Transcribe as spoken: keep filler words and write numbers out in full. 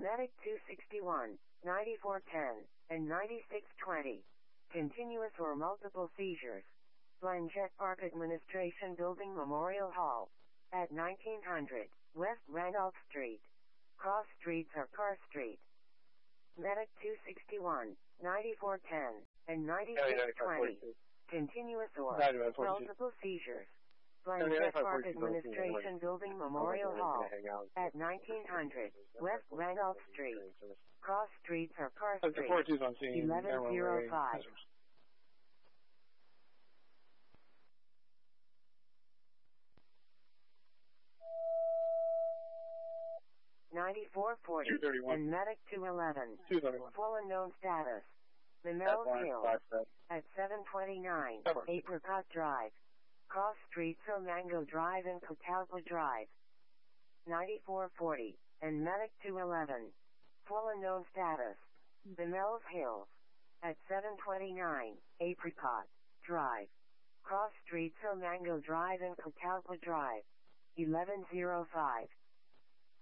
Medic two sixty-one, ninety-four ten, and ninety-six twenty. Continuous or multiple seizures. Blanchette Park Administration Building Memorial Hall. At nineteen hundred, West Randolph Street. Cross streets are Carr Street. Medic two sixty-one, ninety-four ten, and ninety-six twenty. Continuous or multiple seizures. Blanchette Park Administration Building Memorial Hall. At nineteen hundred, West Randolph Street. Cross streets are Carr Street. eleven oh five. ninety-four forty, and Medic two eleven. Full unknown status. The Mel's Hill. At seven twenty-nine, Apricot Drive. Cross streets are Mango Drive and Catalpa Drive. ninety-four forty, and Medic two eleven. Full unknown status. The Mel's Hills. At seven twenty-nine, Apricot Drive. Cross streets are Mango Drive and Catalpa Drive. eleven oh five.